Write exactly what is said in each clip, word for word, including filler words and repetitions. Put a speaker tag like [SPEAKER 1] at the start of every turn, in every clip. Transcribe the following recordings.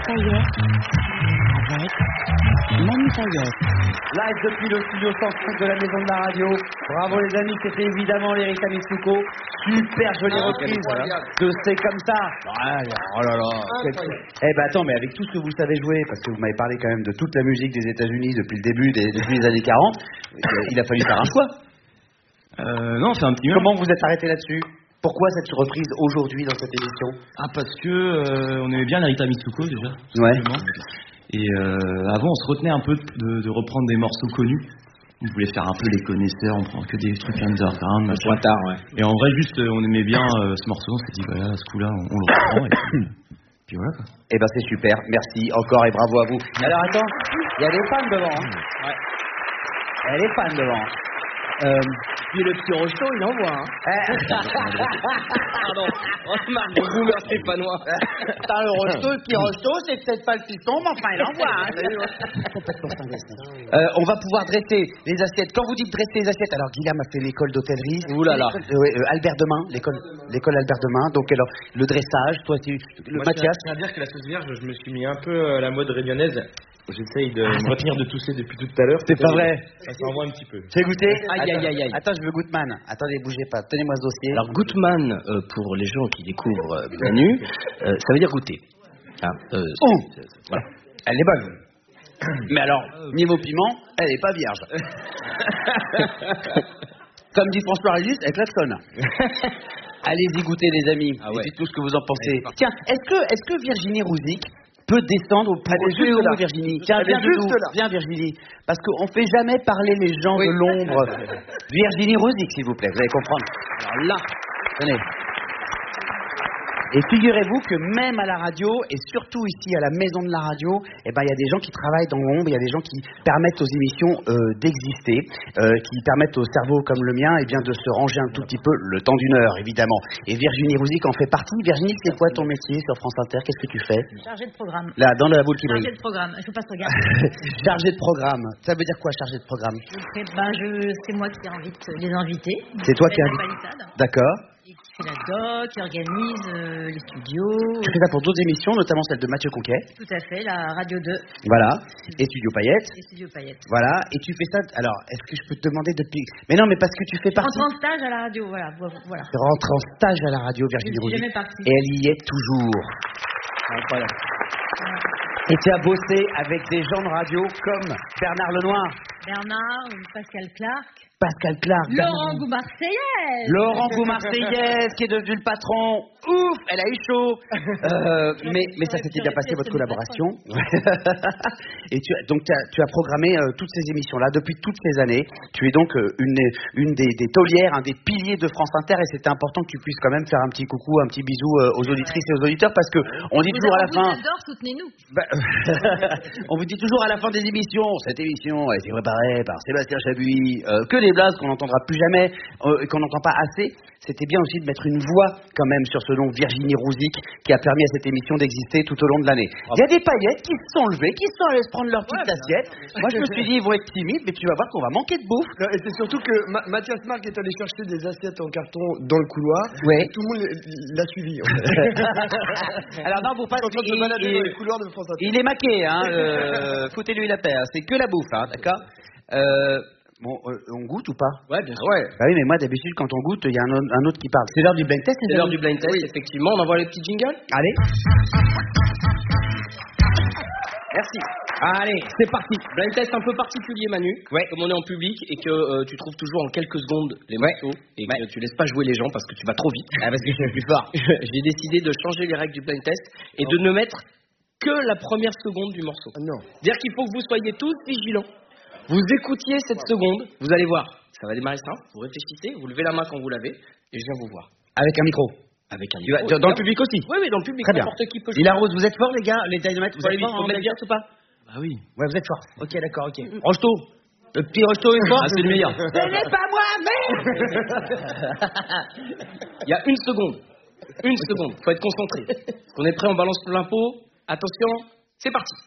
[SPEAKER 1] Payet avec Manu Payet.
[SPEAKER 2] Live depuis le studio cent cinq de la Maison de la Radio. Bravo les amis, c'était évidemment l'Erika Mitsuko. Super jolie
[SPEAKER 3] ah,
[SPEAKER 2] reprise de C'est comme ça. Ah, oh là là. Eh ben attends, mais avec tout ce que vous savez jouer, parce que vous m'avez parlé quand même de toute la musique des États-Unis depuis le début, des, depuis les années quarante, il a fallu faire un choix.
[SPEAKER 4] Euh, non, c'est un petit.
[SPEAKER 2] Comment vous êtes arrêté là-dessus? Pourquoi cette reprise aujourd'hui dans cette émission?
[SPEAKER 4] Ah, parce que euh, on aimait bien l'Erika Mitsuko déjà.
[SPEAKER 2] Ouais.
[SPEAKER 4] Et euh, avant, on se retenait un peu de, de reprendre des morceaux connus. On voulait faire un peu les connaisseurs, on prend que des trucs underground, machin.
[SPEAKER 3] Pointard, ouais.
[SPEAKER 4] Et en vrai, juste, on aimait bien euh, ce morceau. On s'est dit, voilà, à ce coup-là, on, on le reprend. Et puis, puis voilà, quoi.
[SPEAKER 2] Eh ben c'est super. Merci encore et bravo à vous. Alors attends, il y a des fans devant. Hein.
[SPEAKER 3] Ouais.
[SPEAKER 2] Il y a des fans devant.
[SPEAKER 3] Euh, puis le petit Rocheteau, il envoie. Hein. Pardon, on marque le boomer stéphanois.
[SPEAKER 2] T'as le Rocheteau, le petit Rocheteau, c'est peut-être pas le piston, mais enfin il envoie. Hein. euh, on va pouvoir dresser les assiettes. Quand vous dites dresser les assiettes, alors Guillaume a fait l'école d'hôtellerie.
[SPEAKER 3] Ouh là là.
[SPEAKER 2] Euh, euh, Albert Demain, l'école, l'école Albert Demain. Donc alors le dressage, toi tu, le
[SPEAKER 5] Moi,
[SPEAKER 2] Mathias.
[SPEAKER 5] Je tiens à dire que la sauce vierge, je me suis mis un peu à la mode réunionnaise. J'essaye de me retenir de tousser depuis tout à l'heure.
[SPEAKER 2] C'est pas vrai.
[SPEAKER 5] Ça s'envoie un petit peu.
[SPEAKER 2] Tu veux goûter?
[SPEAKER 3] Aïe, aïe, aïe, aïe.
[SPEAKER 2] Attends, je veux Goodman. Attendez, bougez pas. Tenez-moi ce dossier.
[SPEAKER 3] Alors, Goutman, euh, pour les gens qui découvrent euh, Manu, euh, ça veut dire goûter. Ah, euh,
[SPEAKER 2] Oh.
[SPEAKER 3] c'est, c'est, voilà.
[SPEAKER 2] Elle est bonne. Mais alors, niveau piment, elle est pas vierge. Comme dit François Régis, elle klaxonne. Allez-y goûter les amis.
[SPEAKER 3] Ah ouais.
[SPEAKER 2] Et dites tout ce que vous en pensez. Tiens, est-ce que, est-ce que Virginie Rouzic peut descendre au
[SPEAKER 6] Elle est juste
[SPEAKER 2] où,
[SPEAKER 6] là.
[SPEAKER 2] Virginie? Tiens,
[SPEAKER 6] Elle
[SPEAKER 2] viens
[SPEAKER 6] est juste
[SPEAKER 2] dessous.
[SPEAKER 6] là.
[SPEAKER 2] Viens Virginie. Parce qu'on fait jamais parler les gens
[SPEAKER 6] Oui.
[SPEAKER 2] de l'ombre. Virginie Rouzic, s'il vous plaît, vous allez comprendre. Alors là, tenez. Et figurez-vous que même à la radio, et surtout ici à la Maison de la Radio, eh ben, il y a des gens qui travaillent dans l'ombre, il y a des gens qui permettent aux émissions euh, d'exister, euh, qui permettent au cerveau comme le mien eh bien, de se ranger un tout petit peu, le temps d'une heure évidemment. Et Virginie Rouzic en fait partie. Virginie, c'est quoi ton métier sur France Inter? Qu'est-ce que tu fais?
[SPEAKER 1] Chargé de programme.
[SPEAKER 2] Là, dans la boule qui
[SPEAKER 1] Chargé
[SPEAKER 2] brille.
[SPEAKER 1] de programme. Je vous passe regarde.
[SPEAKER 2] Chargé de programme. Ça veut dire quoi, chargé de programme?
[SPEAKER 1] Ben, je, c'est moi qui invite les invités.
[SPEAKER 2] C'est toi qui
[SPEAKER 1] Fais la
[SPEAKER 2] invites.
[SPEAKER 1] palissade.
[SPEAKER 2] D'accord.
[SPEAKER 1] Et qui fait la doc, qui organise euh, les studios.
[SPEAKER 2] Tu fais ça pour d'autres émissions, notamment celle de Mathieu Conquet.
[SPEAKER 1] Tout à fait, la Radio deux.
[SPEAKER 2] Voilà. Et Studio Payette.
[SPEAKER 1] Et Studio Payette.
[SPEAKER 2] Voilà. Et tu fais ça. Alors, est-ce que je peux te demander depuis. Mais non, mais parce que tu fais
[SPEAKER 1] Je
[SPEAKER 2] partie.
[SPEAKER 1] rentre en stage à la radio, voilà. voilà.
[SPEAKER 2] Tu rentres en stage à la radio,
[SPEAKER 1] Je
[SPEAKER 2] Virginie
[SPEAKER 1] ne suis
[SPEAKER 2] Rouzic.
[SPEAKER 1] jamais partie.
[SPEAKER 2] Et elle y est toujours.
[SPEAKER 3] Incroyable.
[SPEAKER 2] Et tu as bossé avec des gens de radio comme Bernard Lenoir,
[SPEAKER 1] Bernard, ou Pascal Clark,
[SPEAKER 2] Pascal Clark,
[SPEAKER 1] Laurent Goumarseillaise.
[SPEAKER 2] Laurent Goumarseillaise qui est devenu le patron. Ouf, elle a eu chaud. Euh, mais, mais ça s'était bien passé votre collaboration. Et tu, as- donc tu as, tu as programmé euh, toutes ces émissions-là depuis toutes ces années. Tu es donc euh, une, une des, des taulières, un des piliers de France Inter, et c'était important que tu puisses quand même faire un petit coucou, un petit bisou euh, aux auditrices et aux auditeurs, parce que on dit
[SPEAKER 1] Vous
[SPEAKER 2] toujours à la
[SPEAKER 1] vous
[SPEAKER 2] fin.
[SPEAKER 1] adore, soutenez-nous.
[SPEAKER 2] Bah, on vous dit toujours à la fin des émissions, cette émission a été préparée par Sébastien Chabuis, euh, que des blagues qu'on n'entendra plus jamais, euh, et qu'on n'entend pas assez. C'était bien aussi de mettre une voix quand même sur ce nom Virginie Rouzic qui a permis à cette émission d'exister tout au long de l'année. Il y a des paillettes qui se sont levées, qui se sont allées se prendre leur petite assiette. Moi je me suis dit ils vont être timides, mais tu vas voir qu'on va manquer de bouffe.
[SPEAKER 6] Non, et c'est surtout que Ma- Mathias Marc est allé chercher des assiettes en carton dans le couloir.
[SPEAKER 2] Ouais.
[SPEAKER 6] Et tout le monde l'a suivi. En fait.
[SPEAKER 2] Alors non, vous pas.
[SPEAKER 6] En train de se balader dans les couloirs de France Inter.
[SPEAKER 2] Il est maqué, hein. Euh, foutez-lui la paix. Hein, c'est que la bouffe, hein, d'accord. Euh, Bon, euh, on goûte ou pas?
[SPEAKER 3] Ouais, bien sûr.
[SPEAKER 2] Ouais. Bah oui, mais moi d'habitude quand on goûte, il y a un, autre- un autre qui parle. C'est l'heure du blind test.
[SPEAKER 3] C'est l'heure du blind test, effectivement. On envoie les petits jingles.
[SPEAKER 2] Allez. Merci. Allez.
[SPEAKER 3] C'est parti. Blind test un peu particulier, Manu.
[SPEAKER 2] Ouais.
[SPEAKER 3] Comme on est en public et que euh, tu trouves toujours en quelques secondes les morceaux et que
[SPEAKER 2] Ouais.
[SPEAKER 3] tu laisses pas jouer les gens parce que tu vas trop vite.
[SPEAKER 2] Ah, parce que je suis plus fort.
[SPEAKER 3] J'ai décidé de changer les règles du blind test et de ne mettre que la première seconde du morceau.
[SPEAKER 6] Ah, non.
[SPEAKER 3] C'est-à-dire qu'il faut que vous soyez tous vigilants. Vous écoutiez cette seconde, vous allez voir. Ça va démarrer simple, vous réfléchissez, vous levez la main quand vous l'avez et je viens vous voir.
[SPEAKER 2] Avec un micro.
[SPEAKER 3] Avec un
[SPEAKER 2] Tu vas-
[SPEAKER 3] micro.
[SPEAKER 2] dans le public aussi.
[SPEAKER 3] Oui, oui, dans le public,
[SPEAKER 2] Très bien.
[SPEAKER 3] n'importe qui peut
[SPEAKER 2] Il arrose. Vous êtes forts les gars, les dynamites. Vous
[SPEAKER 3] Faut
[SPEAKER 2] êtes
[SPEAKER 3] aller
[SPEAKER 2] forts
[SPEAKER 3] vite, faut
[SPEAKER 2] en
[SPEAKER 3] mettre
[SPEAKER 2] Belgique
[SPEAKER 3] bien ou pas?
[SPEAKER 2] Bah oui. Ouais, vous êtes forts.
[SPEAKER 3] Ok, d'accord, ok.
[SPEAKER 2] Rocheteau. Le petit Rocheteau est fort.
[SPEAKER 3] Ah, c'est le meilleur.
[SPEAKER 2] Ce n'est pas moi, merde.
[SPEAKER 3] Il y a une seconde. Une seconde, faut être concentré. Est-ce qu'on est prêt, on balance l'impôt. Attention, c'est parti.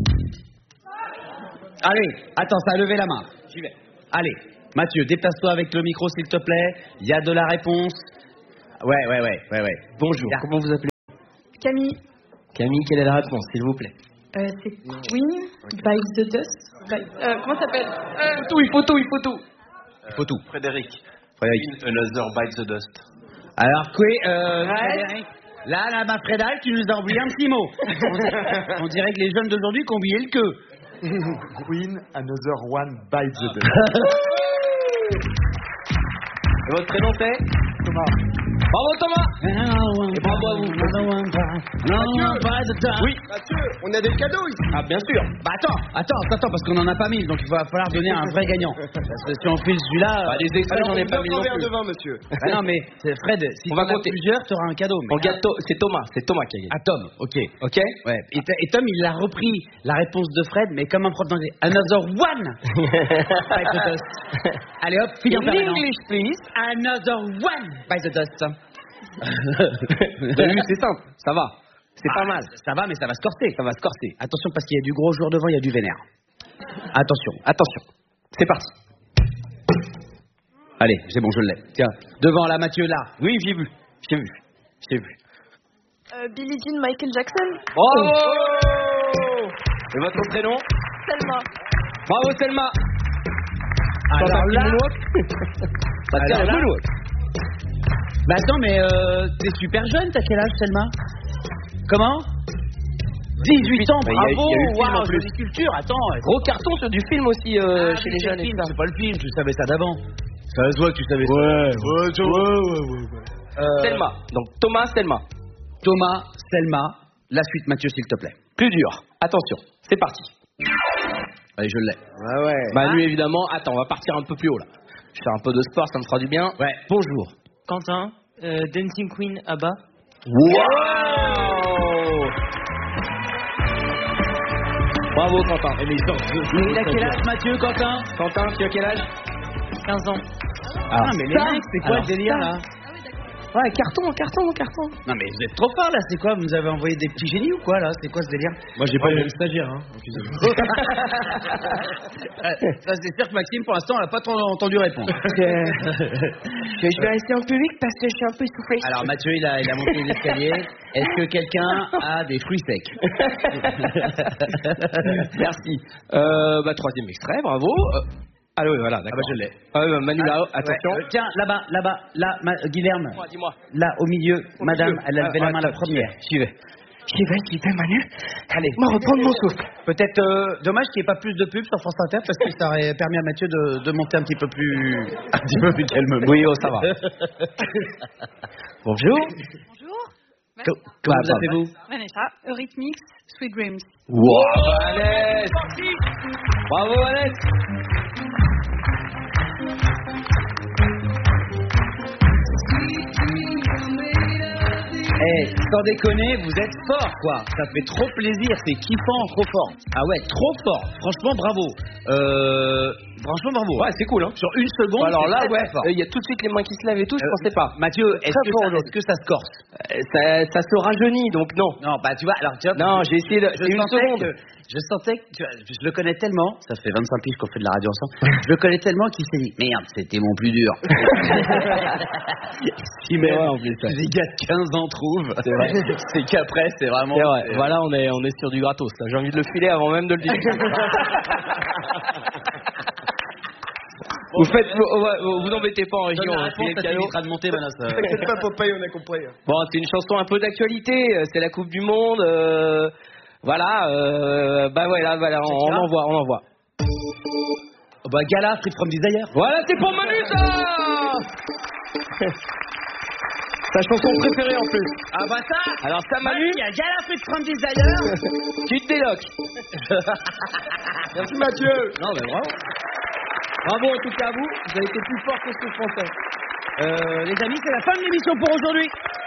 [SPEAKER 2] Allez, attends, ça a levé la main.
[SPEAKER 3] J'y vais.
[SPEAKER 2] Allez, Mathieu, déplace-toi avec le micro s'il te plaît. Il y a de la réponse. Ouais, ouais, ouais, ouais, ouais. Bonjour. Comment vous appelez?
[SPEAKER 7] Camille.
[SPEAKER 3] Camille, quelle est la réponse, s'il vous plaît?
[SPEAKER 7] Euh, c'est Queen, Bites the Dust. By- euh, comment ça s'appelle euh...
[SPEAKER 3] Il faut tout, il faut tout, il faut tout.
[SPEAKER 2] Il faut tout.
[SPEAKER 5] Frédéric.
[SPEAKER 2] Frédéric.
[SPEAKER 5] Another Bite the Dust.
[SPEAKER 2] Alors, quoi, euh, Frédéric, là, là, ma Frédéric, tu nous as oublié un petit mot. On dirait que les jeunes d'aujourd'hui qui ont oublié le queue.
[SPEAKER 6] Queen, Another One Bites the Dust.
[SPEAKER 3] Et votre prénom c'est
[SPEAKER 6] Thomas.
[SPEAKER 3] Bravo Thomas. Et bravo à vous. Oui.
[SPEAKER 6] Mathieu, on a des cadeaux ici.
[SPEAKER 3] Ah bien sûr.
[SPEAKER 2] Bah attends, attends, attends, parce qu'on en a pas mille, donc il va falloir donner un vrai gagnant. Parce que si on file celui-là...
[SPEAKER 3] Bah, les extraits, j'en ai pas mis non
[SPEAKER 6] Un verre
[SPEAKER 3] plus.
[SPEAKER 6] de vin, monsieur.
[SPEAKER 2] Bah non, mais c'est Fred, si
[SPEAKER 3] On
[SPEAKER 2] tu
[SPEAKER 3] va
[SPEAKER 2] en as
[SPEAKER 3] compter.
[SPEAKER 2] plusieurs, tu auras un cadeau. Mais...
[SPEAKER 3] On gagne To- c'est Thomas, c'est Thomas qui a gagné.
[SPEAKER 2] Ah, Tom, ok.
[SPEAKER 3] Ok.
[SPEAKER 2] Ouais. Et, t- et Tom, il a repris la réponse de Fred, mais comme un prof d'anglais. Another one. By the dust. Allez hop, file en
[SPEAKER 3] In
[SPEAKER 2] permanent.
[SPEAKER 3] English, please.
[SPEAKER 2] Another one by the dust.
[SPEAKER 3] Vous avez vu, c'est simple, ça va. C'est
[SPEAKER 2] Ah,
[SPEAKER 3] pas mal.
[SPEAKER 2] Ça va, mais ça va se corser.
[SPEAKER 3] Ça va se corser.
[SPEAKER 2] Attention, parce qu'il y a du gros jour devant, il y a du vénère. Attention.
[SPEAKER 3] Attention, c'est parti.
[SPEAKER 2] Allez, c'est bon, je l'ai. Tiens, devant là, Mathieu, là.
[SPEAKER 3] Oui, j'ai vu, j'ai vu, j'ai vu.
[SPEAKER 7] Euh, Billie Jean, Michael Jackson.
[SPEAKER 3] Bravo. Et votre prénom?
[SPEAKER 7] Selma.
[SPEAKER 3] Bravo Selma.
[SPEAKER 2] Alors
[SPEAKER 3] T'entends
[SPEAKER 2] là-
[SPEAKER 3] le moonwalk? Ça tient
[SPEAKER 2] Alors
[SPEAKER 3] le
[SPEAKER 2] là-
[SPEAKER 3] moonwalk.
[SPEAKER 2] Bah attends, mais euh, t'es super jeune, t'as quel âge, Selma? Comment? dix-huit ans,
[SPEAKER 3] Bah, il y a-
[SPEAKER 2] bravo.
[SPEAKER 3] il y a eu le film en
[SPEAKER 2] Waouh,
[SPEAKER 3] plus.
[SPEAKER 2] jolie culture, attends.
[SPEAKER 3] Gros carton sur du film aussi euh,
[SPEAKER 2] Ah,
[SPEAKER 3] chez
[SPEAKER 2] mais
[SPEAKER 3] les
[SPEAKER 2] c'est
[SPEAKER 3] jeunes
[SPEAKER 2] le
[SPEAKER 3] et
[SPEAKER 2] film,
[SPEAKER 3] tout ça.
[SPEAKER 2] c'est pas le film, tu savais ça d'avant. Ça se voit que tu savais ça.
[SPEAKER 6] Ouais, ouais, ouais, ouais, ouais.
[SPEAKER 2] Euh,
[SPEAKER 3] Selma. Donc Thomas, Selma.
[SPEAKER 2] Thomas, Selma, la suite, Mathieu, s'il te plaît.
[SPEAKER 3] Plus dur. Attention, c'est parti.
[SPEAKER 2] Allez, je l'ai.
[SPEAKER 6] Ouais, ouais.
[SPEAKER 3] Manu, évidemment. Attends, on va partir un peu plus haut là. Je vais faire un peu de sport, ça me fera du bien.
[SPEAKER 2] Ouais, bonjour.
[SPEAKER 1] Quentin, euh, Dancing Queen, Abba.
[SPEAKER 3] Wow. Bravo Quentin.
[SPEAKER 2] Et il a quel âge, Mathieu, Quentin?
[SPEAKER 3] Quentin, tu as quel âge?
[SPEAKER 1] quinze ans.
[SPEAKER 2] Ah, mais les
[SPEAKER 3] ça,
[SPEAKER 2] mecs, c'est quoi
[SPEAKER 3] alors
[SPEAKER 2] le délire,
[SPEAKER 3] ça.
[SPEAKER 2] là?
[SPEAKER 3] Ouais, carton, carton, carton.
[SPEAKER 2] Non, mais vous êtes trop fort, là, c'est quoi? Vous nous avez envoyé des petits génies ou quoi, là? C'est quoi ce délire?
[SPEAKER 5] Moi, j'ai pas eu le même stagiaire, hein.
[SPEAKER 2] Ça, c'est sûr que Maxime, pour l'instant, elle a pas trop entendu répondre.
[SPEAKER 3] Je vais rester en public parce que je suis un peu essoufflé.
[SPEAKER 2] Alors, Mathieu, il a, il a monté les escaliers. Est-ce que quelqu'un a des fruits secs?
[SPEAKER 3] Merci. Euh, bah, troisième extrait, bravo. Euh, ah oui, voilà, d'accord.
[SPEAKER 2] Ah bah, je l'ai.
[SPEAKER 3] Ah oui, bah, Manu, là, attention.
[SPEAKER 2] Ouais, euh, tiens, là-bas, là-bas, là, ma, Guilherme.
[SPEAKER 3] Dis-moi, dis-moi.
[SPEAKER 2] Là, au milieu,
[SPEAKER 3] Au
[SPEAKER 2] madame,
[SPEAKER 3] milieu.
[SPEAKER 2] elle a levé
[SPEAKER 3] Ah,
[SPEAKER 2] la main la
[SPEAKER 3] attends,
[SPEAKER 2] première.
[SPEAKER 3] J'y vais. J'y vais, j'y vais, Manu.
[SPEAKER 2] Allez.
[SPEAKER 3] Moi, reprendre mon souffle.
[SPEAKER 2] Peut-être euh, dommage qu'il n'y ait pas plus de pubs sur France Inter parce que ça aurait permis à Mathieu de, de monter un petit peu plus, un petit peu plus calmement.
[SPEAKER 3] Oui, oh, ça va. Bonjour.
[SPEAKER 7] Bonjour.
[SPEAKER 2] Co- Comment vous appelez-vous?
[SPEAKER 7] Vanessa, Eurythmics, Sweet Dreams.
[SPEAKER 3] Wow, Vanessa. Bravo, Vanessa.
[SPEAKER 2] Eh, sans déconner, vous êtes fort, quoi. Ça fait trop plaisir, c'est kiffant, trop fort. Ah ouais, trop fort. Franchement, bravo. Euh, franchement, bravo.
[SPEAKER 3] Ouais, c'est cool, hein.
[SPEAKER 2] Sur une seconde,
[SPEAKER 3] Alors
[SPEAKER 2] c'est
[SPEAKER 3] là,
[SPEAKER 2] très,
[SPEAKER 3] ouais,
[SPEAKER 2] très fort.
[SPEAKER 3] il y a tout de suite les mains qui se lèvent et tout, je
[SPEAKER 2] Euh,
[SPEAKER 3] pensais pas.
[SPEAKER 2] Mathieu, est-ce
[SPEAKER 3] Très
[SPEAKER 2] que,
[SPEAKER 3] fort
[SPEAKER 2] ça,
[SPEAKER 3] aujourd'hui.
[SPEAKER 2] est-ce que ça se corse?
[SPEAKER 3] Euh, ça, ça se rajeunit, donc non.
[SPEAKER 2] Non, bah tu vois, alors tu vois.
[SPEAKER 3] Non, j'ai essayé de.
[SPEAKER 2] Je
[SPEAKER 3] C'est une
[SPEAKER 2] sentais
[SPEAKER 3] seconde.
[SPEAKER 2] que, je sentais que, tu vois, je le connais tellement, ça fait vingt-cinq piges qu'on fait de la radio ensemble, je le connais tellement qu'il s'est dit, merde, c'était mon plus dur. Si même
[SPEAKER 3] Ouais, en plus, ouais.
[SPEAKER 2] les gars de quinze ans trouvent,
[SPEAKER 3] C'est vrai.
[SPEAKER 2] c'est qu'après, c'est vraiment...
[SPEAKER 3] C'est vrai.
[SPEAKER 2] c'est-
[SPEAKER 3] Voilà, on est, on est sur du gratos. là. J'ai envie de le filer avant même de le dire. Vous faites, vous, ouais, vous vous embêtez pas en région.
[SPEAKER 2] Donne la
[SPEAKER 3] hein,
[SPEAKER 2] réponse,
[SPEAKER 3] filez le
[SPEAKER 2] ça
[SPEAKER 3] cadeau.
[SPEAKER 2] t'évitera de monter, Vanessa.
[SPEAKER 6] T'inquiète pas, Popeye, on a compris.
[SPEAKER 3] Bon, c'est une chanson un peu d'actualité. euh, C'est la Coupe du Monde. euh, voilà. Euh, bah voilà, voilà, on, on envoie, on envoie.
[SPEAKER 2] Oh, bah Gala, Free From Desire.
[SPEAKER 3] Voilà, c'est pour Manu ça. Sa chanson préférée en plus.
[SPEAKER 2] Ah bah ça.
[SPEAKER 3] Alors ça, Manu,
[SPEAKER 2] Il y a Gala, Free From Desire.
[SPEAKER 3] tu te déloques.
[SPEAKER 6] Merci, Mathieu.
[SPEAKER 3] Non, mais bravo. Bravo en tout cas à vous. Vous avez été plus fort que ce français.
[SPEAKER 2] Euh, les amis, c'est la fin de l'émission pour aujourd'hui.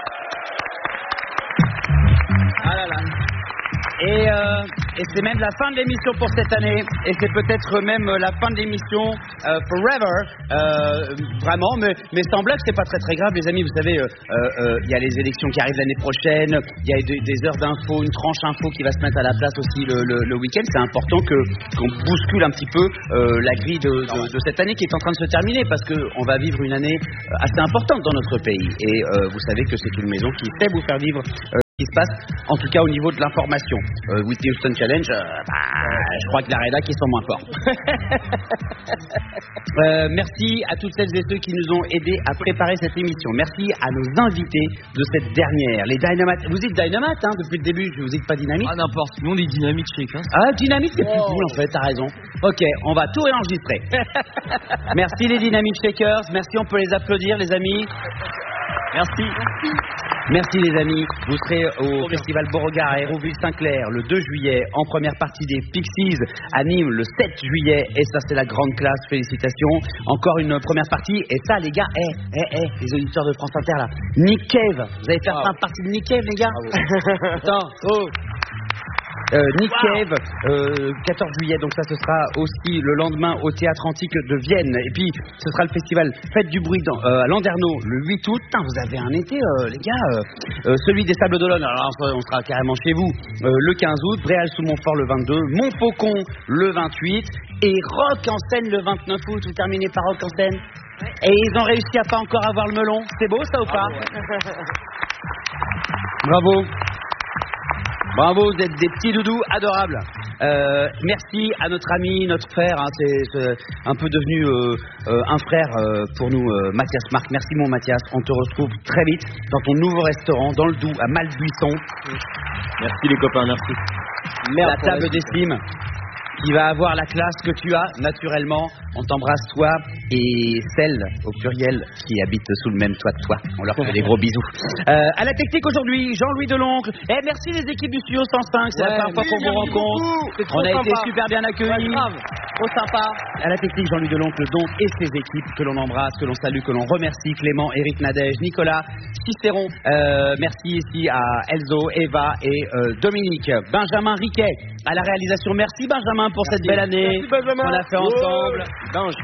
[SPEAKER 2] Ah là là. Et, euh, et c'est même la fin de l'émission pour cette année. Et c'est peut-être même la fin de l'émission euh, forever. Euh, vraiment, mais, mais sans blague, c'est pas très très grave, les amis. Vous savez, il euh, euh, y a les élections qui arrivent l'année prochaine. Il y a des, des heures d'info, une tranche info qui va se mettre à la place aussi le, le, le week-end. C'est important que qu'on bouscule un petit peu euh, la grille de, de, de cette année qui est en train de se terminer, parce que on va vivre une année assez importante dans notre pays. Et euh, vous savez que c'est une maison qui sait vous faire vivre. Euh, qui se passe, en tout cas au niveau de l'information. Euh, Whitney Houston Challenge, euh, bah, je crois que la rédac ils sont moins forts. euh, merci à toutes celles et ceux qui nous ont aidés à préparer cette émission. Merci à nos invités de cette dernière, les Dynamite. Vous dites Dynamite hein, depuis le début, je vous dis pas Dynamite.
[SPEAKER 4] Ah n'importe, nous on dit Dynamite Shake. Hein.
[SPEAKER 2] Ah Dynamite c'est plus cool en fait, t'as raison. Ok, on va tout réenregistrer. Merci les Dynamite Shakers, merci, on peut les applaudir les amis. Merci. Merci les amis, vous serez au Festival Beauregard à Hérouville-Saint-Clair le deux juillet, en première partie des Pixies à Nîmes le sept juillet, et ça c'est la grande classe, félicitations. Encore une première partie, et ça les gars, eh, eh, eh, les auditeurs de France Inter là, Nick Cave, vous allez faire ah. partie de Nick Cave les gars. ah, Attends, oh Euh, Nick wow. Cave, euh, quatorze juillet, donc ça ce sera aussi le lendemain au Théâtre Antique de Vienne. Et puis ce sera le festival Fête du Bruit dans, euh, à Landerneau le huit août. Putain, vous avez un été euh, les gars. Euh, euh, celui des Sables d'Olonne, alors on sera carrément chez vous euh, le quinze août, Bréal-sous-Montfort le vingt-deux, Montfaucon le vingt-huit et Rock en scène le vingt-neuf août. Vous terminez par Rock en scène. Et ils ont réussi à pas encore avoir le melon. C'est beau ça ou pas? Bravo. Bravo, vous êtes des petits doudous adorables. Euh, merci à notre ami, notre frère, hein, c'est, c'est un peu devenu euh, euh, un frère euh, pour nous, euh, Mathias Marc. Merci mon Mathias, on te retrouve très vite dans ton nouveau restaurant, dans le Doubs, à Malbuisson.
[SPEAKER 5] Merci les copains, merci.
[SPEAKER 2] Merde, la table d'estime qui va avoir la classe que tu as, naturellement. On t'embrasse toi et celles, au pluriel, qui habitent sous le même toit que toi. On leur fait des gros bisous. Euh, à la technique aujourd'hui, Jean-Louis Deloncle. Et merci les équipes du Studio cent cinq, c'est ouais, la première fois qu'on vous rencontre. On a sympa. été super bien accueillis. Ouais, trop sympa. À la technique, Jean-Louis Deloncle, donc, et ses équipes que l'on embrasse, que l'on salue, que l'on remercie. Clément, Éric Nadège, Nicolas, Cicéron. Euh, merci ici à Elzo, Eva et euh, Dominique. Benjamin Riquet à la réalisation. Merci Benjamin pour merci. cette belle année qu'on a fait ensemble. Oh. Bange.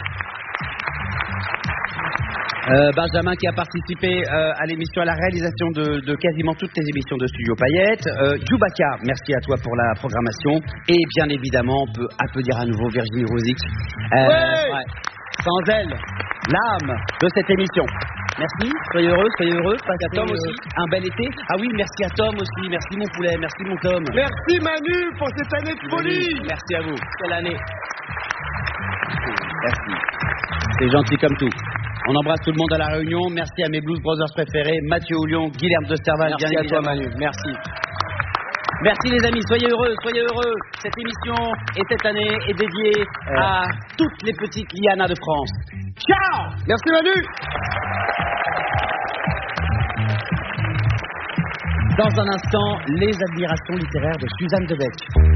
[SPEAKER 2] Euh, Benjamin qui a participé euh, à l'émission, à la réalisation de, de quasiment toutes les émissions de Studio Payette. Euh, Djoubaka, merci à toi pour la programmation. Et bien évidemment, on peut applaudir à nouveau Virginie Rosic. Euh, ouais. Ouais. Sans elle, l'âme de cette émission. Merci, soyez heureux, soyez heureux. Passez à Tom euh, aussi. Un bel été. Ah oui, merci à Tom aussi. Merci mon poulet, merci mon Tom.
[SPEAKER 6] Merci Manu pour cette année de folie.
[SPEAKER 2] Merci à vous. Quelle année. Merci. C'est gentil comme tout. On embrasse tout le monde à la Réunion. Merci à mes Blues Brothers préférés, Mathieu Houlion, Guilherme de Serval.
[SPEAKER 3] Merci
[SPEAKER 2] bien
[SPEAKER 3] à toi Manu, merci.
[SPEAKER 2] Merci les amis, soyez heureux, soyez heureux. Cette émission et cette année est dédiée euh. à toutes les petites lianas de France. Ciao.
[SPEAKER 6] Merci Manu.
[SPEAKER 2] Dans un instant, les admirations littéraires de Suzanne Debec.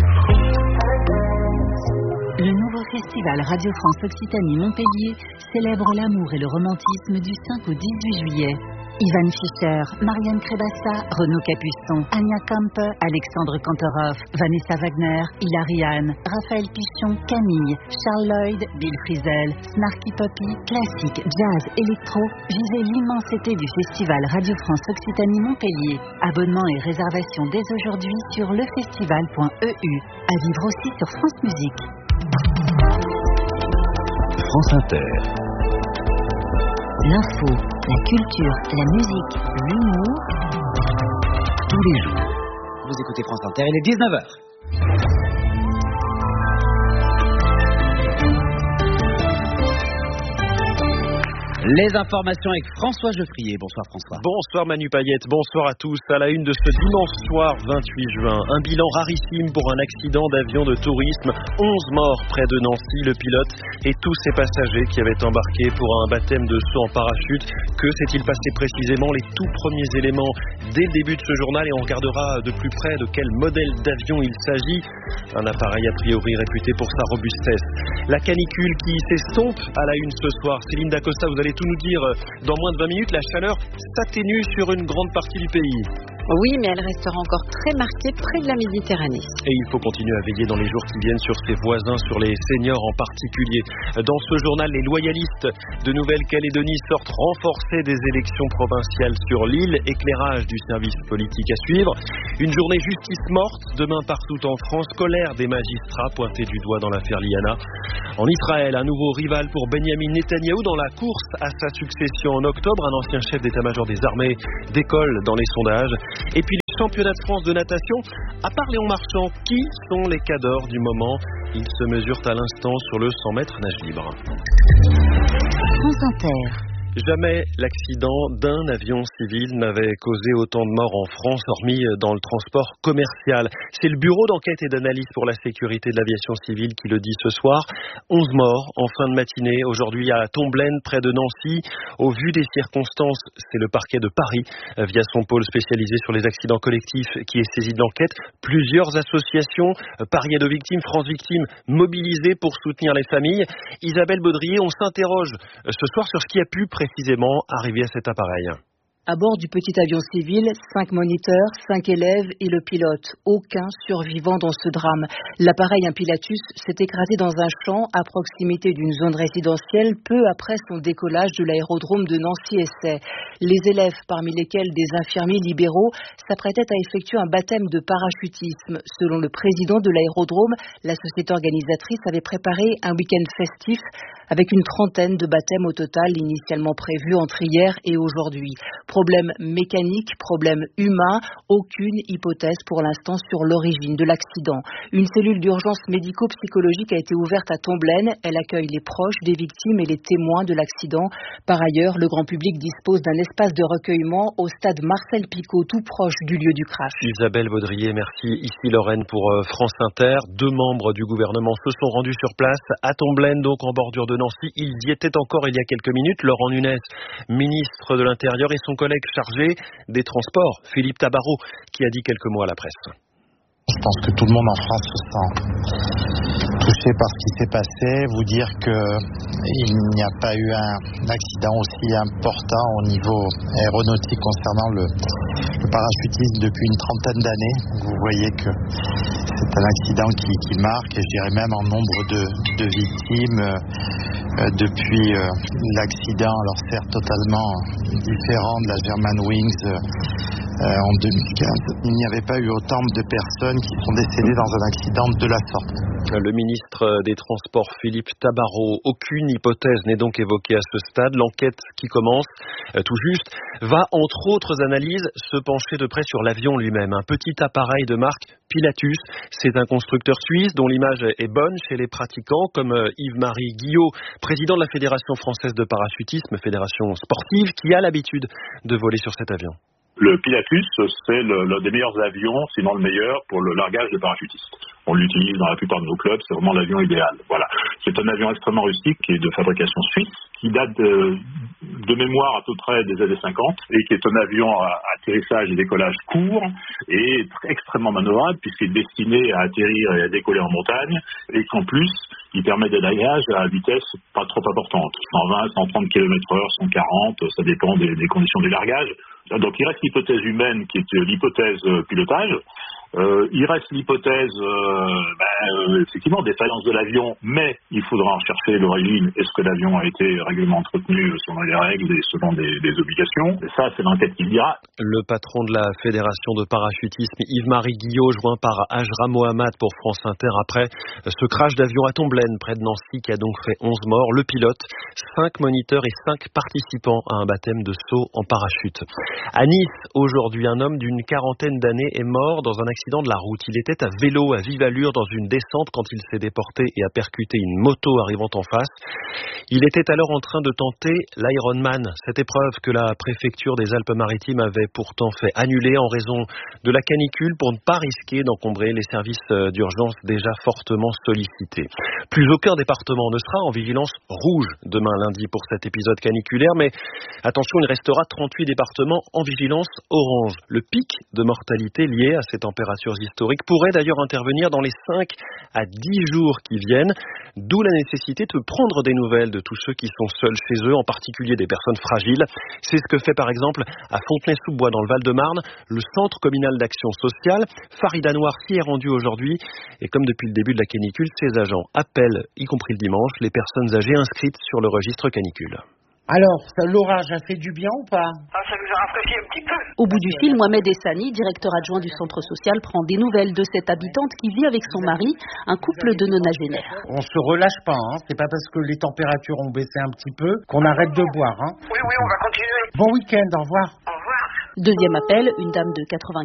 [SPEAKER 8] Le nouveau festival Radio France Occitanie Montpellier célèbre l'amour et le romantisme du cinq au dix-huit juillet. Ivan Fischer, Marianne Crébassa, Renaud Capuçon, Anya Kampe, Alexandre Kantorov, Vanessa Wagner, Hilary Hahn, Raphaël Pichon, Camille, Charles Lloyd, Bill Frisell, Snarky Puppy, classique, jazz, électro. Vivez l'immensité du festival Radio France Occitanie Montpellier. Abonnement et réservation dès aujourd'hui sur lefestival point e u. À vivre aussi sur France Musique.
[SPEAKER 9] France Inter.
[SPEAKER 8] L'info, la culture, la musique, l'humour.
[SPEAKER 9] Tous les jours.
[SPEAKER 2] Vous écoutez France Inter, il est dix-neuf heures. Les informations avec François Geoffrier. Bonsoir François.
[SPEAKER 10] Bonsoir Manu Payette, bonsoir à tous. À la une de ce dimanche soir vingt-huit juin, un bilan rarissime pour un accident d'avion de tourisme. onze morts près de Nancy, le pilote et tous ses passagers qui avaient embarqué pour un baptême de saut en parachute. Que s'est-il passé précisément? Les tout premiers éléments dès le début de ce journal, et on regardera de plus près de quel modèle d'avion il s'agit. Un appareil a priori réputé pour sa robustesse. La canicule qui s'estompe à la une ce soir. Céline Dacosta, vous allez tout nous dire dans moins de vingt minutes. La chaleur s'atténue sur une grande partie du pays.
[SPEAKER 11] Oui, mais elle restera encore très marquée près de la Méditerranée.
[SPEAKER 10] Et il faut continuer à veiller dans les jours qui viennent sur ses voisins, sur les seniors en particulier. Dans ce journal, les loyalistes de Nouvelle-Calédonie sortent renforcés des élections provinciales sur l'île. Éclairage du service politique à suivre. Une journée justice morte demain partout en France. Colère des magistrats pointés du doigt dans l'affaire Liana. En Israël, un nouveau rival pour Benjamin Netanyahou dans la course à sa succession en octobre. Un ancien chef d'état-major des armées décolle dans les sondages. Et puis championnat de France de natation. À part Léon Marchand, qui sont les cadors du moment? Ils se mesurent à l'instant sur le cent mètres nage libre.
[SPEAKER 8] France Inter.
[SPEAKER 10] Jamais l'accident d'un avion civil n'avait causé autant de morts en France, hormis dans le transport commercial. C'est le bureau d'enquête et d'analyse pour la sécurité de l'aviation civile qui le dit ce soir. onze morts en fin de matinée, aujourd'hui à Tomblaine, près de Nancy. Au vu des circonstances, c'est le parquet de Paris, via son pôle spécialisé sur les accidents collectifs, qui est saisi de l'enquête. Plusieurs associations, Paris Aide aux victimes, France Victimes, mobilisées pour soutenir les familles. Isabelle Baudrier, on s'interroge ce soir sur ce qui a pu précisément arriver à cet appareil.
[SPEAKER 1] À bord du petit avion civil, cinq moniteurs, cinq élèves et le pilote. Aucun survivant dans ce drame. L'appareil, un Pilatus, s'est écrasé dans un champ à proximité d'une zone résidentielle peu après son décollage de l'aérodrome de Nancy-Essay. Les élèves, parmi lesquels des infirmiers libéraux, s'apprêtaient à effectuer un baptême de parachutisme. Selon le président de l'aérodrome, la société organisatrice avait préparé un week-end festif avec une trentaine de baptêmes au total initialement prévus entre hier et aujourd'hui. Problème mécanique, problème humain, aucune hypothèse pour l'instant sur l'origine de l'accident. Une cellule d'urgence médico-psychologique a été ouverte à Tomblaine. Elle accueille les proches des victimes et les témoins de l'accident. Par ailleurs, le grand public dispose d'un espace de recueillement au stade Marcel Picot, tout proche du lieu du crash.
[SPEAKER 10] Isabelle Baudrier, merci. Ici Lorraine pour France Inter. Deux membres du gouvernement se sont rendus sur place à Tomblaine, donc en bordure de Nancy. Ils y étaient encore il y a quelques minutes. Laurent Nunez, ministre de l'Intérieur, et son collègue chargé des transports, Philippe Tabarot, qui a dit quelques mots à la presse.
[SPEAKER 12] Je pense que tout le monde en France se sent touché par ce qui s'est passé. Vous dire qu'il n'y a pas eu un accident aussi important au niveau aéronautique concernant le, le parachutisme depuis une trentaine d'années. Vous voyez que c'est un accident qui, qui marque, et je dirais même en nombre de, de victimes euh, depuis euh, l'accident, alors certes totalement différent de la Germanwings euh, euh, en deux mille quinze. Il n'y avait pas eu autant de personnes qui sont décédées dans un accident de la sorte.
[SPEAKER 10] Le ministre des Transports, Philippe Tabarot, aucune hypothèse n'est donc évoquée à ce stade. L'enquête qui commence euh, tout juste va, entre autres analyses, se pencher de près sur l'avion lui-même. Un petit appareil de marque Pilatus. C'est un constructeur suisse dont l'image est bonne chez les pratiquants, comme euh, Yves-Marie Guillot, président de la Fédération française de parachutisme, fédération sportive, qui a l'habitude de voler sur cet avion.
[SPEAKER 13] Le Pilatus, c'est le, l'un des meilleurs avions, sinon le meillure, pour le largage des parachutistes. On l'utilise dans la plupart de nos clubs, c'est vraiment l'avion idéal. Voilà. C'est un avion extrêmement rustique qui est de fabrication suisse, qui date de, de mémoire à peu près des années cinquante, et qui est un avion à atterrissage et décollage court et extrêmement manœuvrable, puisqu'il est destiné à atterrir et à décoller en montagne, et qu'en plus, il permet des largages à vitesse pas trop importante. cent vingt, cent trente kilomètres heure, cent quarante, ça dépend des, des conditions des largages. Donc il reste l'hypothèse humaine qui est l'hypothèse pilotage. Euh, il reste l'hypothèse, euh, ben, euh, effectivement, défaillance de l'avion, mais il faudra en chercher l'origine. Est-ce que l'avion a été régulièrement entretenu selon les règles et selon des, des obligations? Et ça, c'est l'enquête qui le dira.
[SPEAKER 10] Le patron de la Fédération de parachutisme, Yves-Marie Guillot, joint par Ajra Mohamed pour France Inter, après ce crash d'avion à Tomblaine, près de Nancy, qui a donc fait onze morts. Le pilote, cinq moniteurs et cinq participants à un baptême de saut en parachute. À Nice, aujourd'hui, un homme d'une quarantaine d'années est mort dans un accident de la route. Il était à vélo à vive allure dans une descente quand il s'est déporté et a percuté une moto arrivant en face. Il était alors en train de tenter l'Ironman, cette épreuve que la préfecture des Alpes-Maritimes avait pourtant fait annuler en raison de la canicule pour ne pas risquer d'encombrer les services d'urgence déjà fortement sollicités. Plus aucun département ne sera en vigilance rouge demain lundi pour cet épisode caniculaire, mais attention, il restera trente-huit départements en vigilance orange. Le pic de mortalité lié à ces températures historiques pourrait d'ailleurs intervenir dans les cinq à dix jours qui viennent, d'où la nécessité de prendre des nouvelles de tous ceux qui sont seuls chez eux, en particulier des personnes fragiles. C'est ce que fait par exemple à Fontenay-sous-Bois dans le Val-de-Marne le Centre communal d'action sociale. Farida Noir s'y est rendu aujourd'hui et comme depuis le début de la canicule, ses agents appellent, y compris le dimanche, les personnes âgées inscrites sur le registre canicule.
[SPEAKER 14] Alors, ça, l'orage a fait du bien ou pas?
[SPEAKER 15] Ah, ça nous a rafraîchi un petit peu.
[SPEAKER 16] Au bout du fil, Mohamed Essani, directeur adjoint du centre social, prend des nouvelles de cette habitante qui vit avec son mari, un couple de nonagénaires.
[SPEAKER 14] On se relâche pas, hein. C'est pas parce que les températures ont baissé un petit peu qu'on arrête de boire, hein.
[SPEAKER 15] Oui, oui, on va continuer.
[SPEAKER 14] Bon week-end, au revoir.
[SPEAKER 15] Au revoir.
[SPEAKER 16] Deuxième appel, une dame de quatre-vingt-quatorze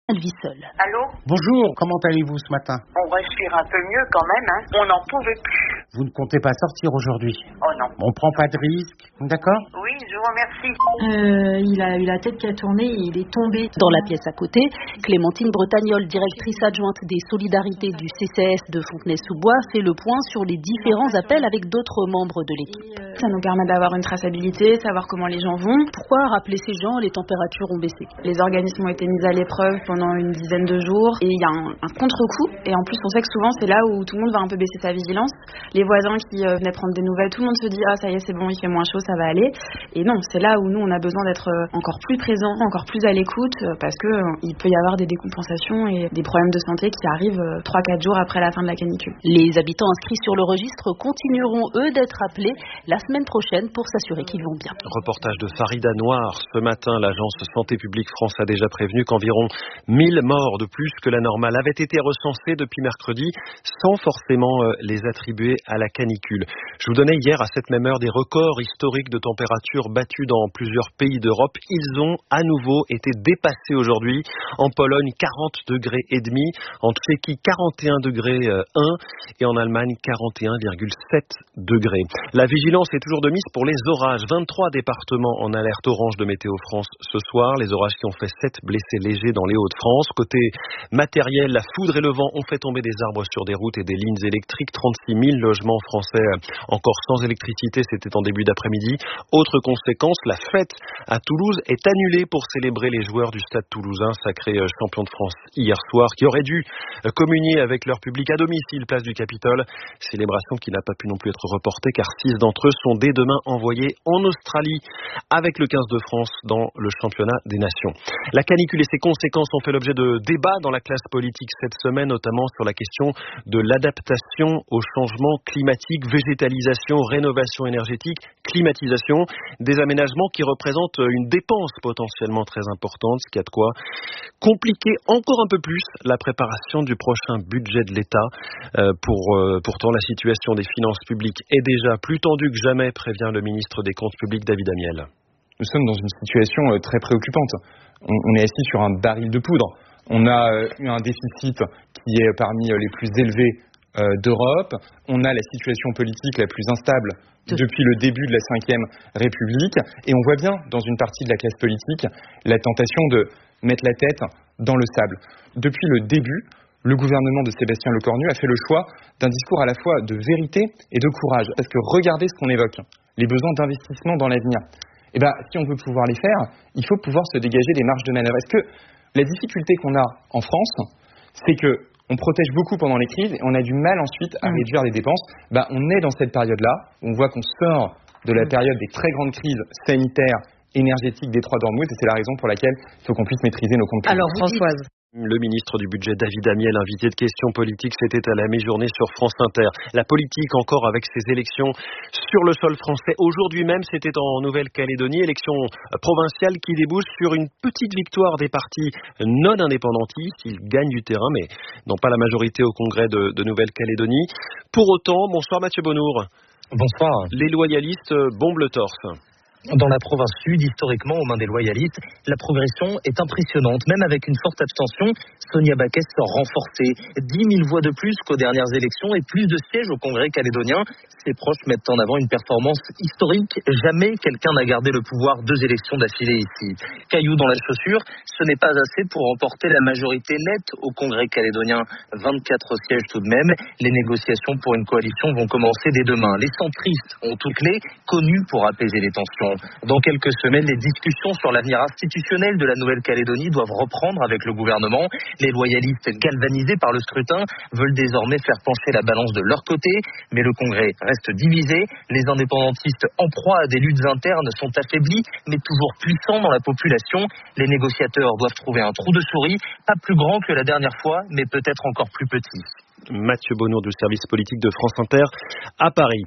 [SPEAKER 16] Elle vit seule.
[SPEAKER 15] Allô?
[SPEAKER 14] Bonjour, comment allez-vous ce matin?
[SPEAKER 15] On respire un peu mieux quand même, hein. On n'en pouvait plus.
[SPEAKER 14] Vous ne comptez pas sortir aujourd'hui?
[SPEAKER 15] Oh non.
[SPEAKER 14] On prend pas de risque, d'accord?
[SPEAKER 15] Oui, je vous remercie.
[SPEAKER 7] Euh, il a eu la tête qui a tourné et il est tombé.
[SPEAKER 16] Dans la pièce à côté, Clémentine Bretagnol, directrice adjointe des solidarités du C C S de Fontenay-sous-Bois, fait le point sur les différents appels avec d'autres membres de l'équipe.
[SPEAKER 7] Ça nous permet d'avoir une traçabilité, savoir comment les gens vont.
[SPEAKER 16] Pourquoi rappeler ces gens? Les températures ont baissé.
[SPEAKER 7] Les organismes ont été mis à l'épreuve pendant une dizaine de jours et il y a un, un contre-coup. Et en plus, on sait que souvent, c'est là où tout le monde va un peu baisser sa vigilance. Les voisins qui euh, venaient prendre des nouvelles, tout le monde se dit « Ah, ça y est, c'est bon, il fait moins chaud, ça va aller ». Et non, c'est là où nous, on a besoin d'être encore plus présents, encore plus à l'écoute, parce que euh, il peut y avoir des décompensations et des problèmes de santé qui arrivent euh, trois à quatre jours après la fin de la canicule.
[SPEAKER 16] Les habitants inscrits sur le registre continueront, eux, d'être appelés la semaine prochaine pour s'assurer qu'ils vont bien.
[SPEAKER 10] Reportage de Farida Noir. Ce matin, l'agence Santé publique France a déjà prévenu qu'environ mille morts de plus que la normale avaient été recensés depuis mercredi, sans forcément les attribuer à la canicule. Je vous donnais hier à cette même heure des records historiques de température battus dans plusieurs pays d'Europe. Ils ont à nouveau été dépassés aujourd'hui. En Pologne, quarante degrés et demi, en Tchéquie, quarante et un degrés un et en Allemagne, quarante et un virgule sept degrés. La vigilance est toujours de mise pour les orages. vingt-trois départements en alerte orange de Météo France ce soir. Les orages qui ont fait sept blessés légers dans les Hauts-de-France. Côté matériel, la foudre et le vent ont fait tomber des arbres sur des routes et des lignes électriques. trente-six mille logements français encore sans électricité, c'était en début d'après-midi. Autre conséquence, la fête à Toulouse est annulée pour célébrer les joueurs du Stade Toulousain, sacré champion de France hier soir, qui auraient dû communier avec leur public à domicile, place du Capitole. Célébration qui n'a pas pu non plus être reportée car six d'entre eux sont dès demain envoyés en Australie avec le quinze de France dans le championnat des nations. La canicule et ses conséquences ont fait l'objet de débats dans la classe politique cette semaine, notamment sur la question de l'adaptation au changement climatique, végétalisation, rénovation énergétique, climatisation, des aménagements qui représentent une dépense potentiellement très importante, ce qui a de quoi compliquer encore un peu plus la préparation du prochain budget de l'État. Euh, pour, euh, pourtant, la situation des finances publiques est déjà plus tendue que jamais, prévient le ministre des Comptes publics David Amiel.
[SPEAKER 17] Nous sommes dans une situation euh, très préoccupante. On, on est assis sur un baril de poudre. On a euh, eu un déficit qui est parmi les plus élevés euh, d'Europe. On a la situation politique la plus instable depuis le début de la cinquième République. Et on voit bien, dans une partie de la classe politique, la tentation de mettre la tête dans le sable. Depuis le début, le gouvernement de Sébastien Lecornu a fait le choix d'un discours à la fois de vérité et de courage. Parce que regardez ce qu'on évoque, les besoins d'investissement dans l'avenir. Eh ben, si on veut pouvoir les faire, il faut pouvoir se dégager des marges de manœuvre. Est-ce que la difficulté qu'on a en France, c'est que on protège beaucoup pendant les crises et on a du mal ensuite à mmh. réduire les dépenses. Ben, on est dans cette période-là, on voit qu'on sort de la période des très grandes crises sanitaires, énergétiques des trois d'Ormuz, et c'est la raison pour laquelle il faut qu'on puisse maîtriser nos comptes publics.
[SPEAKER 16] Alors Françoise.
[SPEAKER 10] Le ministre du budget David Amiel, invité de questions politiques, c'était à la mi-journée sur France Inter. La politique encore avec ses élections sur le sol français. Aujourd'hui même, c'était en Nouvelle-Calédonie, élection provinciale qui débouche sur une petite victoire des partis non indépendantistes. Ils gagnent du terrain, mais n'ont pas la majorité au Congrès de, de Nouvelle-Calédonie. Pour autant, bonsoir Mathieu Bonnour.
[SPEAKER 18] Bonsoir.
[SPEAKER 10] Les loyalistes bombent le torse.
[SPEAKER 18] Dans la province sud, historiquement, aux mains des loyalistes, la progression est impressionnante. Même avec une forte abstention, Sonia Baquès sort renforcée. dix mille voix de plus qu'aux dernières élections et plus de sièges au Congrès calédonien. Ses proches mettent en avant une performance historique. Jamais quelqu'un n'a gardé le pouvoir deux élections d'affilée ici. Caillou dans la chaussure, ce n'est pas assez pour remporter la majorité nette au Congrès calédonien. vingt-quatre sièges tout de même. Les négociations pour une coalition vont commencer dès demain. Les centristes ont toutes clés, connus pour apaiser les tensions. Dans quelques semaines, les discussions sur l'avenir institutionnel de la Nouvelle-Calédonie doivent reprendre avec le gouvernement. Les loyalistes, galvanisés par le scrutin, veulent désormais faire pencher la balance de leur côté. Mais le Congrès reste divisé. Les indépendantistes, en proie à des luttes internes, sont affaiblis, mais toujours puissants dans la population. Les négociateurs doivent trouver un trou de souris, pas plus grand que la dernière fois, mais peut-être encore plus petit.
[SPEAKER 10] Mathieu Bonnour du service politique de France Inter à Paris.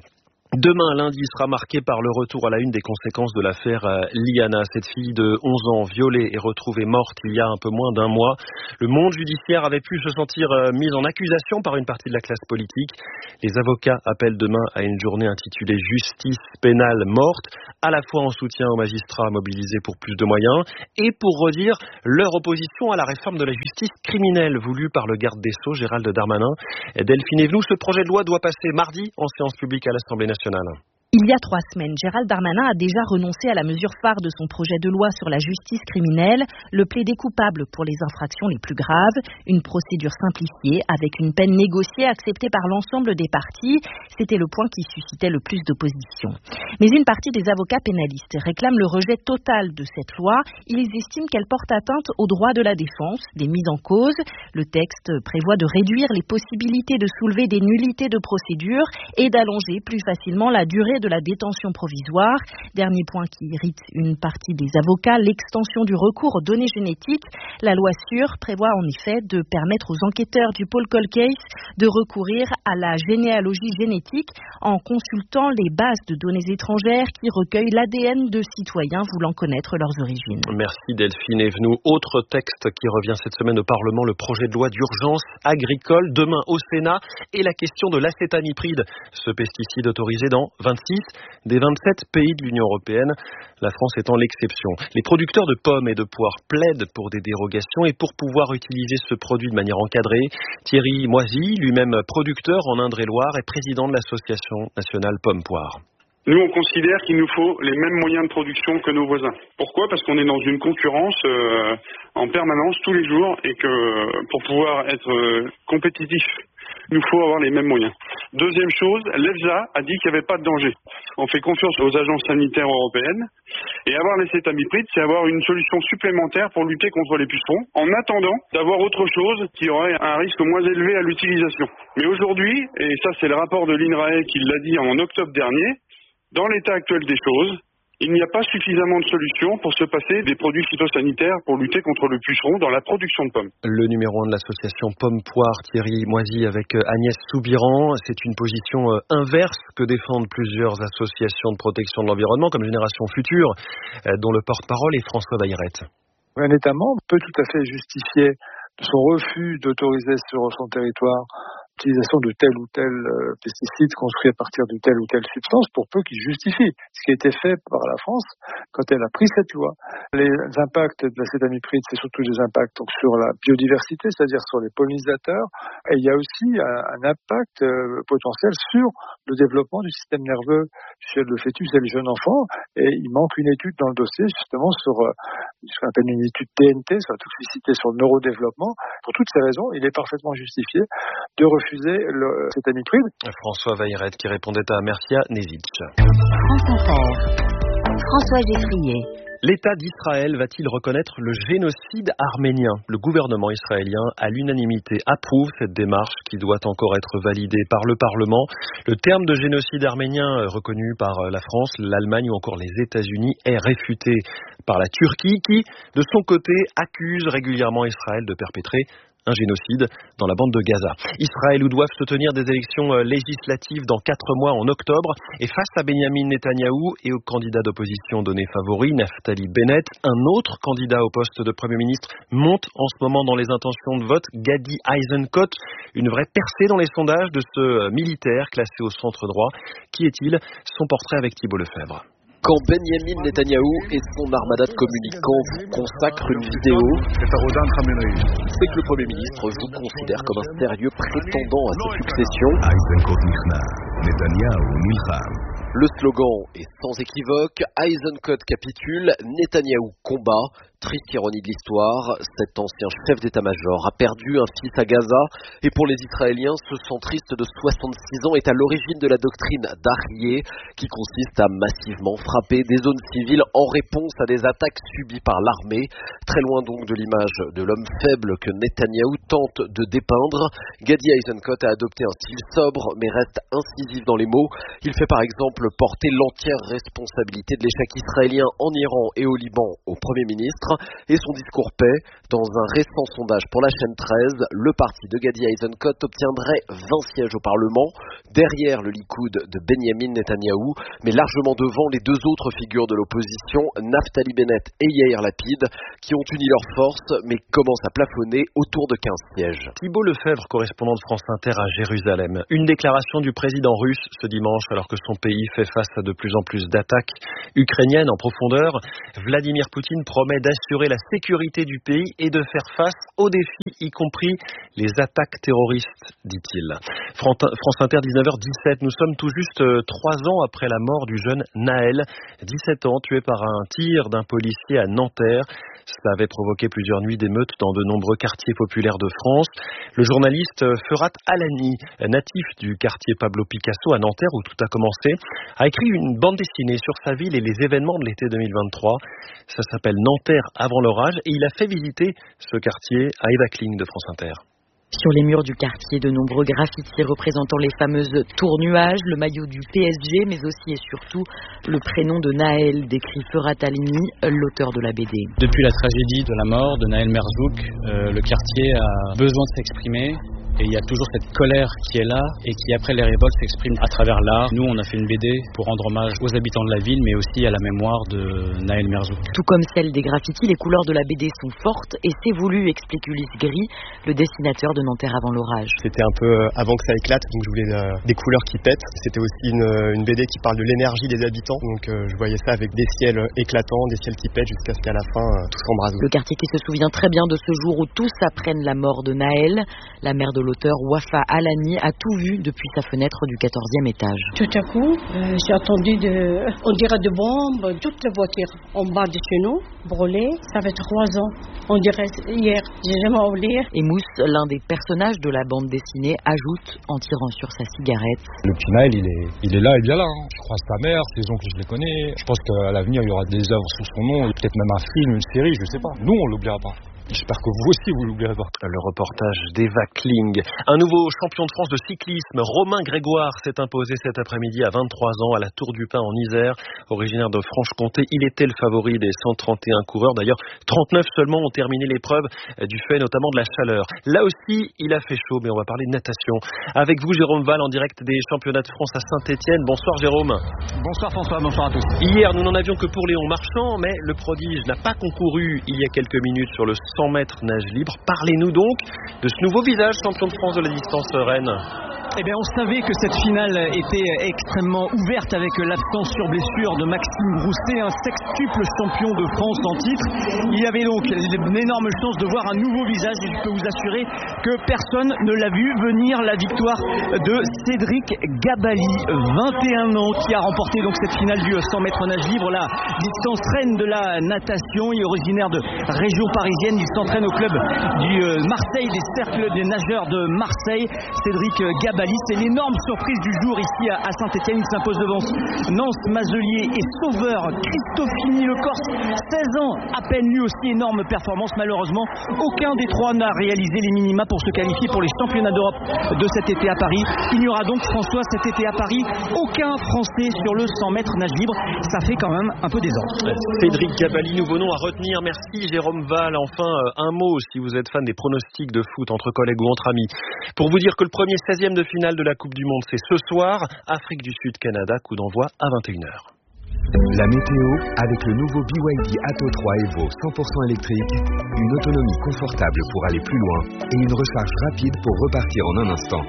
[SPEAKER 10] Demain, lundi, sera marqué par le retour à la une des conséquences de l'affaire Liana. Cette fille de onze ans, violée et retrouvée morte il y a un peu moins d'un mois. Le monde judiciaire avait pu se sentir mis en accusation par une partie de la classe politique. Les avocats appellent demain à une journée intitulée « Justice pénale morte », à la fois en soutien aux magistrats mobilisés pour plus de moyens et pour redire leur opposition à la réforme de la justice criminelle voulue par le garde des Sceaux, Gérald Darmanin. Delphine Evenou, ce projet de loi doit passer mardi en séance publique à l'Assemblée nationale.
[SPEAKER 16] Il y a trois semaines, Gérald Darmanin a déjà renoncé à la mesure phare de son projet de loi sur la justice criminelle, le plaider coupable pour les infractions les plus graves, une procédure simplifiée avec une peine négociée acceptée par l'ensemble des parties. C'était le point qui suscitait le plus d'opposition. Mais une partie des avocats pénalistes réclament le rejet total de cette loi. Ils estiment qu'elle porte atteinte aux droits de la défense, des mises en cause. Le texte prévoit de réduire les possibilités de soulever des nullités de procédure et d'allonger plus facilement la durée de la détention provisoire. Dernier point qui irrite une partie des avocats, l'extension du recours aux données génétiques. La loi sûre prévoit en effet de permettre aux enquêteurs du pôle Cold Case de recourir à la généalogie génétique en consultant les bases de données étrangères qui recueillent l'A D N de citoyens voulant connaître leurs origines.
[SPEAKER 10] Merci Delphine Evenou. Autre texte qui revient cette semaine au Parlement, le projet de loi d'urgence agricole. Demain au Sénat et la question de l'acétamipride, ce pesticide autorisé dans vingt-six des vingt-sept pays de l'Union européenne, la France étant l'exception. Les producteurs de pommes et de poires plaident pour des dérogations et pour pouvoir utiliser ce produit de manière encadrée. Thierry Moisy, lui-même producteur en Indre-et-Loire, est président de l'association nationale Pommes-Poires.
[SPEAKER 19] Nous, on considère qu'il nous faut les mêmes moyens de production que nos voisins. Pourquoi ? Parce qu'on est dans une concurrence euh, en permanence, tous les jours, et que pour pouvoir être euh, compétitif, il nous faut avoir les mêmes moyens. Deuxième chose, l'EFSA a dit qu'il n'y avait pas de danger. On fait confiance aux agences sanitaires européennes. Et avoir l'acétamipride, c'est avoir une solution supplémentaire pour lutter contre les pucerons, en attendant d'avoir autre chose qui aurait un risque moins élevé à l'utilisation. Mais aujourd'hui, et ça c'est le rapport de l'INRAE qui l'a dit en octobre dernier, dans l'état actuel des choses, il n'y a pas suffisamment de solutions pour se passer des produits phytosanitaires pour lutter contre le puceron dans la production de pommes.
[SPEAKER 10] Le numéro un de l'association Pommes-Poires, Thierry Moisy, avec Agnès Soubiran, c'est une position inverse que défendent plusieurs associations de protection de l'environnement, comme Génération Future, dont le porte-parole est François Bayrette.
[SPEAKER 20] Un État membre peut tout à fait justifier son refus d'autoriser sur son territoire l'utilisation de tel ou tel euh, pesticide construit à partir de telle ou telle substance, pour peu qu'il justifie. Ce qui a été fait par la France quand elle a pris cette loi. Les impacts de l'acétamipride, c'est surtout des impacts donc, sur la biodiversité, c'est-à-dire sur les pollinisateurs. Et il y a aussi un, un impact euh, potentiel sur le développement du système nerveux chez le fœtus et les jeunes enfants. Et il manque une étude dans le dossier, justement, sur euh, ce qu'on appelle une étude T N T, sur la toxicité, sur le neurodéveloppement. Pour toutes ces raisons, il est parfaitement justifié de refuser le acétamipride.
[SPEAKER 10] François Bayrette qui répondait à Mercia Nezic.
[SPEAKER 8] France Inter. François Geffrier.
[SPEAKER 10] L'État d'Israël va-t-il reconnaître le génocide arménien ? Le gouvernement israélien, à l'unanimité, approuve cette démarche qui doit encore être validée par le Parlement. Le terme de génocide arménien reconnu par la France, l'Allemagne ou encore les États-Unis est réfuté par la Turquie qui, de son côté, accuse régulièrement Israël de perpétrer un génocide dans la bande de Gaza. Israël où doivent se tenir des élections législatives dans quatre mois en octobre et face à Benyamin Netanyahou et au candidat d'opposition donné favori, Naftali Bennett, un autre candidat au poste de Premier ministre monte en ce moment dans les intentions de vote, Gadi Eisenkot, une vraie percée dans les sondages de ce militaire classé au centre droit. Qui est-il ? Son portrait avec Thibault Lefebvre.
[SPEAKER 21] Quand Benyamin Netanyahou et son armada de communicants vous consacrent une vidéo, c'est que le Premier ministre vous considère comme un sérieux prétendant à sa succession. Le slogan est sans équivoque, Eisenkot capitule, Netanyahou combat. Triste ironie de l'histoire, cet ancien chef d'état-major a perdu un fils à Gaza et pour les Israéliens, ce centriste de soixante-six ans est à l'origine de la doctrine d'Aryeh qui consiste à massivement frapper des zones civiles en réponse à des attaques subies par l'armée. Très loin donc de l'image de l'homme faible que Netanyahou tente de dépeindre, Gadi Eisenkot a adopté un style sobre mais reste incisif dans les mots. Il fait par exemple porter l'entière responsabilité de l'échec israélien en Iran et au Liban au Premier ministre. et son discours paix. Dans un récent sondage pour la chaîne treize, le parti de Gadi Eisenkot obtiendrait vingt sièges au Parlement, derrière le Likoud de Benyamin Netanyahou, mais largement devant les deux autres figures de l'opposition, Naftali Bennett et Yair Lapid, qui ont uni leurs forces, mais commencent à plafonner autour de quinze sièges.
[SPEAKER 10] Thibault Lefebvre, correspondant de France Inter à Jérusalem. Une déclaration du président russe ce dimanche, alors que son pays fait face à de plus en plus d'attaques ukrainiennes en profondeur. Vladimir Poutine promet d'assurer la sécurité du pays et de faire face aux défis, y compris les attaques terroristes, dit-il. France Inter, dix-neuf heures dix-sept. Nous sommes tout juste trois ans après la mort du jeune Naël, dix-sept ans, tué par un tir d'un policier à Nanterre. Cela avait provoqué plusieurs nuits d'émeutes dans de nombreux quartiers populaires de France. Le journaliste Ferhat Alani, natif du quartier Pablo Picasso à Nanterre, où tout a commencé, a écrit une bande dessinée sur sa ville et les événements de l'été deux mille vingt-trois. Ça s'appelle Nanterre avant l'orage et il a fait visiter ce quartier à Eva Kling de France Inter.
[SPEAKER 4] Sur les murs du quartier, de nombreux graffitis représentant les fameuses tours nuages, le maillot du P S G, mais aussi et surtout le prénom de Naël, décrit Ferhat Alani, l'auteur de la B D.
[SPEAKER 22] Depuis la tragédie de la mort de Naël Merzouk, euh, le quartier a besoin de s'exprimer. Et il y a toujours cette colère qui est là et qui, après les révoltes, s'exprime à travers l'art. Nous, on a fait une B D pour rendre hommage aux habitants de la ville, mais aussi à la mémoire de Naël Merzouk.
[SPEAKER 4] Tout comme celle des graffitis, les couleurs de la B D sont fortes et c'est voulu, explique Ulysse Gris, le dessinateur de Nanterre avant l'orage.
[SPEAKER 23] C'était un peu avant que ça éclate, donc je voulais euh, des couleurs qui pètent. C'était aussi une, une B D qui parle de l'énergie des habitants, donc euh, je voyais ça avec des ciels éclatants, des ciels qui pètent jusqu'à ce qu'à la fin, euh, tout s'embrase.
[SPEAKER 4] Le quartier qui se souvient très bien de ce jour où tous apprennent la mort de Naël. La mère de l'auteur, Wafa Alani, a tout vu depuis sa fenêtre du quatorzième étage.
[SPEAKER 24] Tout à coup, euh, j'ai entendu, de, on dirait de bombes, toutes les voitures en bas de chez nous, brûlées. Ça fait trois ans, on dirait hier, j'ai jamais oublié.
[SPEAKER 4] Et Mousse, l'un des personnages de la bande dessinée, ajoute en tirant sur sa cigarette.
[SPEAKER 25] Le petit Naël, il est, il est là et bien là. Hein. Je croise sa mère, ses oncles, je les connais. Je pense qu'à l'avenir, il y aura des œuvres sous son nom, peut-être même un film, une série, je sais pas. Nous, on l'oubliera pas. J'espère que vous aussi, vous l'oublierez pas.
[SPEAKER 10] Le reportage d'Eva Kling. Un nouveau champion de France de cyclisme, Romain Grégoire, s'est imposé cet après-midi à vingt-trois ans à la Tour du Pin en Isère. Originaire de Franche-Comté, il était le favori des cent trente et un coureurs. D'ailleurs, trente-neuf seulement ont terminé l'épreuve du fait notamment de la chaleur. Là aussi, il a fait chaud, mais on va parler de natation. Avec vous, Jérôme Val, en direct des championnats de France à Saint-Étienne. Bonsoir Jérôme.
[SPEAKER 26] Bonsoir François, bonsoir à tous.
[SPEAKER 10] Hier, nous n'en avions que pour Léon Marchand, mais le prodige n'a pas concouru il y a quelques minutes sur le cent mètres nage libre. Parlez-nous donc de ce nouveau visage champion de France de la distance reine.
[SPEAKER 26] Eh bien, on savait que cette finale était extrêmement ouverte avec l'absence sur blessure de Maxime Brousset, un sextuple champion de France en titre. Il y avait donc une énorme chance de voir un nouveau visage et je peux vous assurer que personne ne l'a vu venir, la victoire de Cédric Gabali, vingt et un ans, qui a remporté donc cette finale du cent mètres nage libre, la distance reine de la natation. Il est originaire de région parisienne, il s'entraîne au club du Marseille, des cercles des nageurs de Marseille. Cédric Gabali, c'est l'énorme surprise du jour ici à Saint-Étienne. Il s'impose devant Nance Mazelier et sauveur Cristofini le Corse, seize ans à peine, lui aussi énorme performance. Malheureusement, aucun des trois n'a réalisé les minima pour se qualifier pour les championnats d'Europe de cet été à Paris. Il n'y aura donc, François, cet été à Paris, aucun Français sur le cent mètres nage libre. Ça fait quand même un peu désordre.
[SPEAKER 10] Cédric Gabali, nouveau nom à retenir. Merci Jérôme Val. Enfin, un mot si vous êtes fan des pronostics de foot entre collègues ou entre amis. Pour vous dire que le premier seizième de finale de la Coupe du Monde, c'est ce soir, Afrique du Sud-Canada, coup d'envoi à vingt et une heures.
[SPEAKER 9] La météo avec le nouveau B Y D Atto trois Evo cent pour cent électrique, une autonomie confortable pour aller plus loin et une recharge rapide pour repartir en un instant.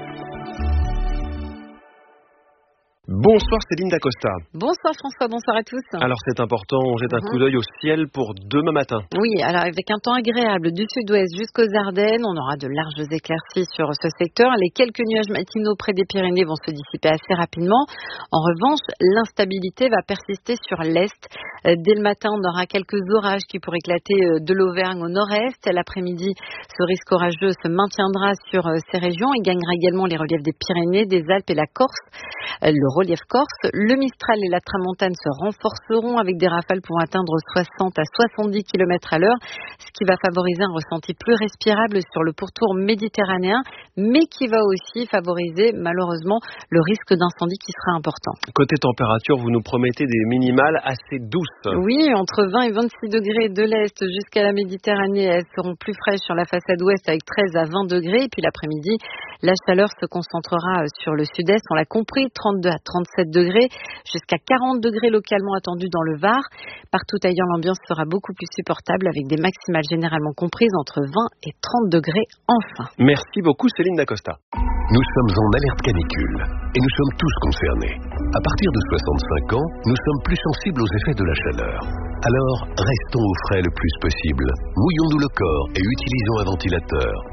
[SPEAKER 10] Bonsoir Céline Dacosta.
[SPEAKER 11] Bonsoir François, bonsoir à tous.
[SPEAKER 10] Alors c'est important, on jette un mmh. coup d'œil au ciel pour demain matin.
[SPEAKER 11] Oui, alors avec un temps agréable du sud-ouest jusqu'aux Ardennes, on aura de larges éclaircies sur ce secteur. Les quelques nuages matinaux près des Pyrénées vont se dissiper assez rapidement. En revanche, l'instabilité va persister sur l'est. Dès le matin, on aura quelques orages qui pourraient éclater de l'Auvergne au nord-est. L'après-midi, ce risque orageux se maintiendra sur ces régions et gagnera également les reliefs des Pyrénées, des Alpes et la Corse. Le relief relief corse. Le Mistral et la Tramontane se renforceront avec des rafales pouvant atteindre soixante à soixante-dix kilomètres à l'heure, ce qui va favoriser un ressenti plus respirable sur le pourtour méditerranéen, mais qui va aussi favoriser malheureusement le risque d'incendie qui sera important.
[SPEAKER 10] Côté température, vous nous promettez des minimales assez douces.
[SPEAKER 11] Oui, entre vingt et vingt-six degrés de l'Est jusqu'à la Méditerranée. Elles seront plus fraîches sur la façade ouest avec treize à vingt degrés. Et puis l'après-midi, la chaleur se concentrera sur le sud-est. On l'a compris, trente-deux à trente-sept degrés, jusqu'à quarante degrés localement attendus dans le Var. Partout ailleurs, l'ambiance sera beaucoup plus supportable avec des maximales généralement comprises entre vingt et trente degrés enfin.
[SPEAKER 10] Merci beaucoup Céline Dacosta.
[SPEAKER 1] Nous sommes en alerte canicule et nous sommes tous concernés. À partir de soixante-cinq ans, nous sommes plus sensibles aux effets de la chaleur. Alors, restons au frais le plus possible. Mouillons-nous le corps et utilisons un ventilateur.